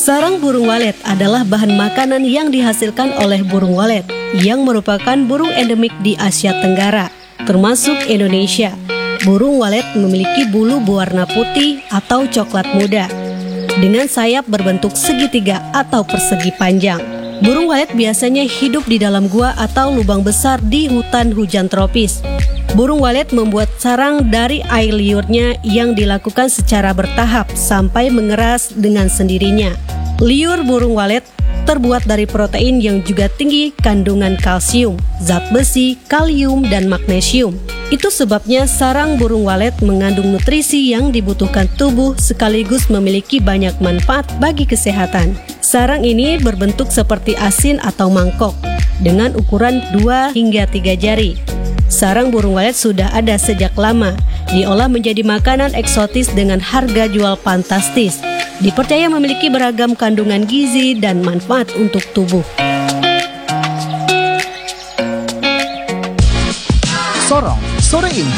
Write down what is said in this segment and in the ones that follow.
Sarang burung walet adalah bahan makanan yang dihasilkan oleh burung walet yang merupakan burung endemik di Asia Tenggara, termasuk Indonesia. Burung walet memiliki bulu berwarna putih atau coklat muda dengan sayap berbentuk segitiga atau persegi panjang. Burung walet biasanya hidup di dalam gua atau lubang besar di hutan hujan tropis. Burung walet membuat sarang dari air liurnya yang dilakukan secara bertahap sampai mengeras dengan sendirinya. Liur burung walet terbuat dari protein yang juga tinggi kandungan kalsium, zat besi, kalium, dan magnesium. Itu sebabnya sarang burung walet mengandung nutrisi yang dibutuhkan tubuh sekaligus memiliki banyak manfaat bagi kesehatan. Sarang ini berbentuk seperti asin atau mangkok dengan ukuran 2 hingga 3 jari. Sarang burung walet sudah ada sejak lama, diolah menjadi makanan eksotis dengan harga jual fantastis. Dipercaya memiliki beragam kandungan gizi dan manfaat untuk tubuh. Sorong sore ini.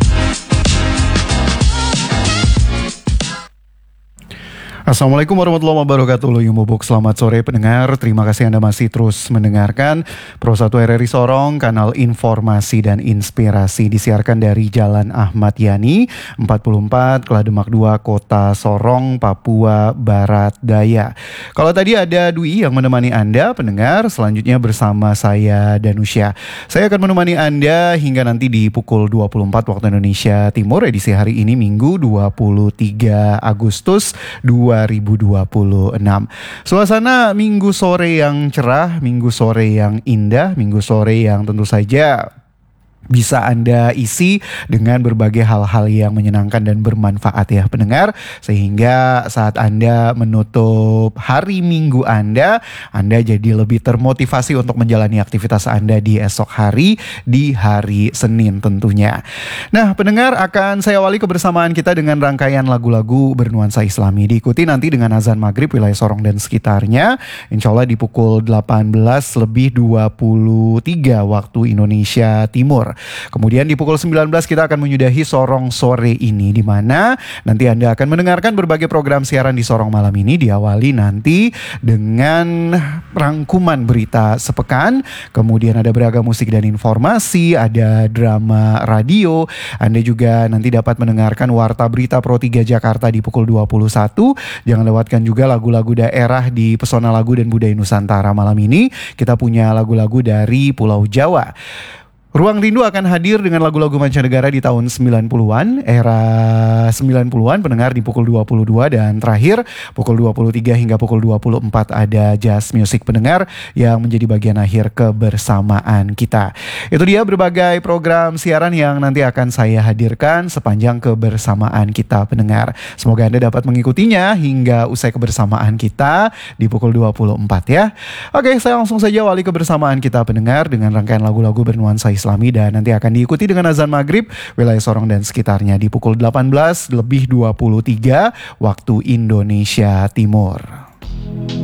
Assalamualaikum warahmatullahi wabarakatuh. Yumubuk, selamat sore pendengar. Terima kasih Anda masih terus mendengarkan Pro 1 RRI Sorong, kanal informasi dan inspirasi, disiarkan dari Jalan Ahmad Yani 44, Kelademak 2, Kota Sorong, Papua Barat Daya. Kalau tadi ada Dwi yang menemani Anda pendengar, selanjutnya bersama saya Danusya. Saya akan menemani Anda hingga nanti di pukul 24 waktu Indonesia Timur, edisi hari ini Minggu 23 Agustus 2026. Suasana minggu sore yang cerah, minggu sore yang indah, minggu sore yang tentu saja bisa Anda isi dengan berbagai hal-hal yang menyenangkan dan bermanfaat ya pendengar. Sehingga saat Anda menutup hari Minggu Anda jadi lebih termotivasi untuk menjalani aktivitas Anda di esok hari, di hari Senin tentunya. Nah pendengar, akan saya awali kebersamaan kita dengan rangkaian lagu-lagu bernuansa Islami. Diikuti nanti dengan azan maghrib wilayah Sorong dan sekitarnya, insya Allah di pukul 18:23 waktu Indonesia Timur. Kemudian di pukul 19 kita akan menyudahi Sorong sore ini, di mana nanti Anda akan mendengarkan berbagai program siaran di Sorong malam ini. Diawali nanti dengan rangkuman berita sepekan, kemudian ada beragam musik dan informasi, ada drama radio. Anda juga nanti dapat mendengarkan Warta Berita Pro 3 Jakarta di pukul 21. Jangan lewatkan juga lagu-lagu daerah di Pesona Lagu dan Budaya Nusantara. Malam ini kita punya lagu-lagu dari Pulau Jawa. Ruang Rindu akan hadir dengan lagu-lagu mancanegara di tahun 90-an, era 90-an pendengar di pukul 22, dan terakhir pukul 23 hingga pukul 24 ada jazz music pendengar yang menjadi bagian akhir kebersamaan kita. Itu dia berbagai program siaran yang nanti akan saya hadirkan sepanjang kebersamaan kita pendengar. Semoga Anda dapat mengikutinya hingga usai kebersamaan kita di pukul 24 ya. Oke, saya langsung saja awali kebersamaan kita pendengar dengan rangkaian lagu-lagu bernuansa Islami, dan nanti akan diikuti dengan azan maghrib wilayah Sorong dan sekitarnya di pukul 18:23 waktu Indonesia Timur.